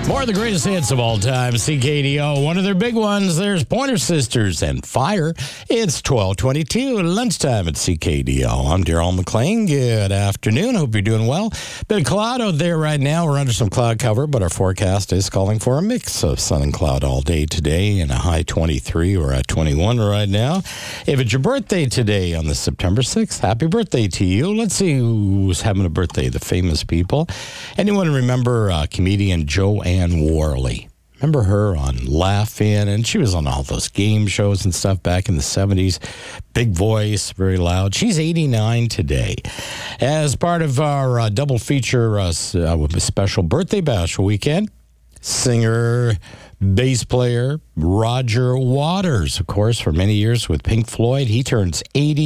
More of the greatest hits of all time, CKDO. One of their big ones, there's Pointer Sisters and Fire. It's 12:22, lunchtime at CKDO. I'm Daryl McLean. Good afternoon. Hope you're doing well. Bit of cloud out there right now. We're under some cloud cover, but our forecast is calling for a mix of sun and cloud all day today and a high 23. We're at 21 right now. If it's your birthday today on the September 6th, happy birthday to you. Let's see who's having a birthday, the famous people. Anyone remember comedian Joanne Worley? Remember her on Laugh-In? And she was on all those game shows and stuff back in the 70s. Big voice, very loud. She's 89 today. As part of our double feature special birthday bash weekend, singer, bass player Roger Waters, of course, for many years with Pink Floyd. He turns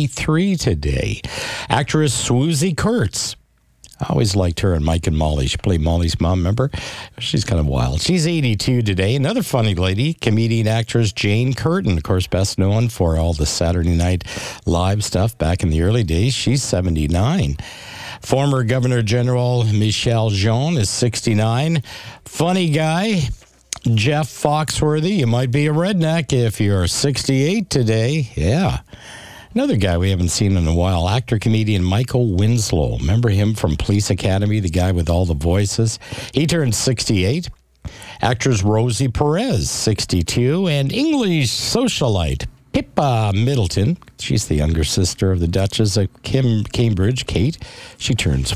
83 today. Actress Swoosie Kurtz. I always liked her and Mike and Molly. She played Molly's mom, remember? She's kind of wild. She's 82 today. Another funny lady, comedian actress Jane Curtin, of course, best known for all the Saturday Night Live stuff back in the early days. She's 79. Former Governor General Michel Jean is 69. Funny guy, Jeff Foxworthy. You might be a redneck if you're 68 today. Yeah. Another guy we haven't seen in a while, actor-comedian Michael Winslow. Remember him from Police Academy, the guy with all the voices? He turned 68. Actress Rosie Perez, 62. And English socialite Pippa Middleton. She's the younger sister of the Duchess of Cambridge, Kate. She turns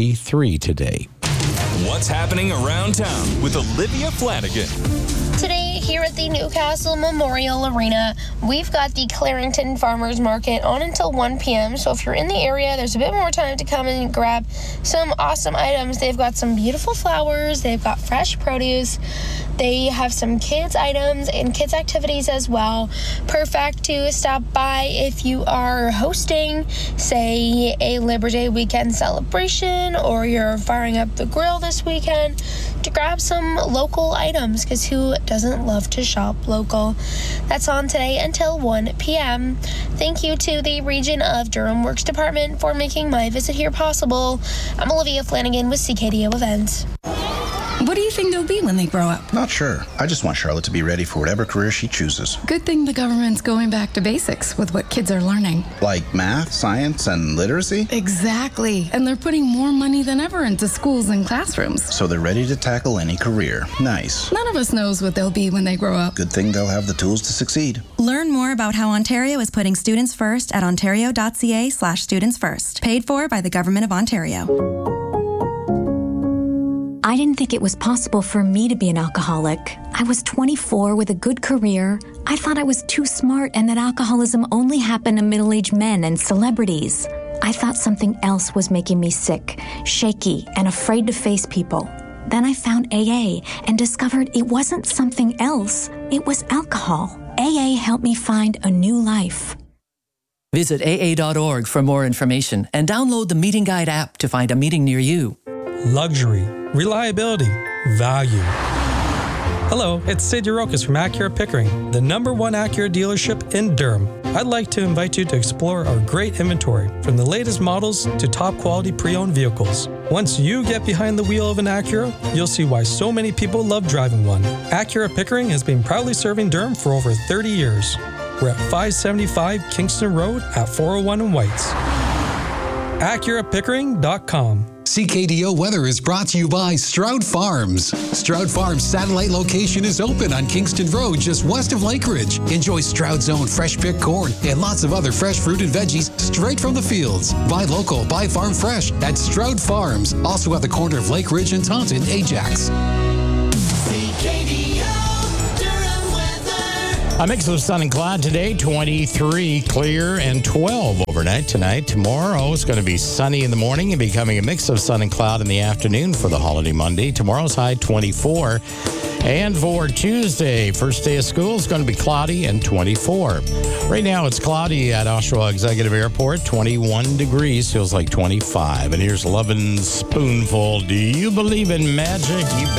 43 today. What's happening around town with Olivia Flanagan? Today, here at the Newcastle Memorial Arena, we've got the Clarington Farmers Market on until 1 p.m. So if you're in the area, there's a bit more time to come and grab some awesome items. They've got some beautiful flowers. They've got fresh produce. They have some kids items and kids activities as well. Perfect to stop by if you are hosting, say, a Labor Day weekend celebration, or you're firing up the grill this weekend, to grab some local items, because who doesn't love to shop local? That's on today until 1 p.m. Thank you to the Region of Durham Works Department for making my visit here possible. I'm Olivia Flanagan with CKDO Events. What do you think they'll be when they grow up? Not sure. I just want Charlotte to be ready for whatever career she chooses. Good thing the government's going back to basics with what kids are learning. Like math, science, and literacy? Exactly. And they're putting more money than ever into schools and classrooms. So they're ready to tackle any career. Nice. None of us knows what they'll be when they grow up. Good thing they'll have the tools to succeed. Learn more about how Ontario is putting students first at ontario.ca/students first. Paid for by the Government of Ontario. I didn't think it was possible for me to be an alcoholic. I was 24 with a good career. I thought I was too smart and that alcoholism only happened to middle-aged men and celebrities. I thought something else was making me sick, shaky, and afraid to face people. Then I found AA and discovered it wasn't something else. It was alcohol. AA helped me find a new life. Visit AA.org for more information and download the Meeting Guide app to find a meeting near you. Luxury, reliability, value. Hello, it's Sid Yurokis from Acura Pickering, the #1 Acura dealership in Durham. I'd like to invite you to explore our great inventory, from the latest models to top quality pre-owned vehicles. Once you get behind the wheel of an Acura, you'll see why so many people love driving one. Acura Pickering has been proudly serving Durham for over 30 years. We're at 575 Kingston Road at 401 in Whites. AcuraPickering.com. CKDO Weather is brought to you by Stroud Farms. Stroud Farms' satellite location is open on Kingston Road, just west of Lakeridge. Enjoy Stroud's own fresh-picked corn and lots of other fresh fruit and veggies straight from the fields. Buy local, buy farm fresh at Stroud Farms. Also at the corner of Lakeridge and Taunton, Ajax. A mix of sun and cloud today, 23 clear and 12 overnight tonight. Tomorrow is going to be sunny in the morning and becoming a mix of sun and cloud in the afternoon for the holiday Monday. Tomorrow's high 24. And for Tuesday, first day of school, is going to be cloudy and 24. Right now it's cloudy at Oshawa Executive Airport, 21 degrees, feels like 25. And here's Lovin' Spoonful. Do you believe in magic? You